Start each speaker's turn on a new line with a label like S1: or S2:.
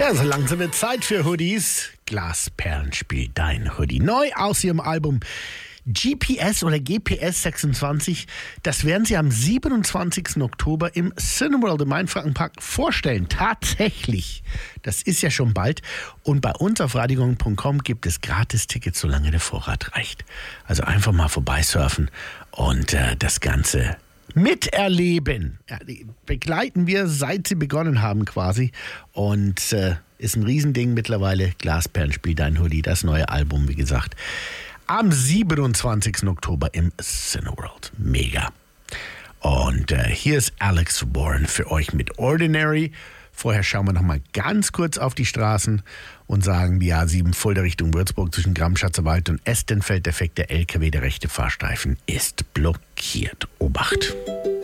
S1: Ja, so langsam wird Zeit für Hoodies. Glasperlen spielt dein Hoodie. Neu aus ihrem Album GPS oder GPS 26. Das werden sie am 27. Oktober im Cineworld im Mainfrankenpark vorstellen. Tatsächlich. Das ist ja schon bald. Und bei uns auf radiogong.com gibt es Gratis-Tickets, solange der Vorrat reicht. Also einfach mal vorbeisurfen und das Ganze miterleben. Ja, die begleiten wir, seit sie begonnen haben quasi. Und ist ein Riesending mittlerweile. Glasperlen spielt dein Hoodie, das neue Album, wie gesagt. Am 27. Oktober im Cineworld. Mega. Und hier ist Alex Warren für euch mit Ordinary. Vorher schauen wir noch mal ganz kurz auf die Straßen und sagen, die A7 Fulda Richtung Würzburg zwischen Gramm-Schatzerwald und Estenfeld. Der LKW, der rechte Fahrstreifen, ist blockiert. Obacht.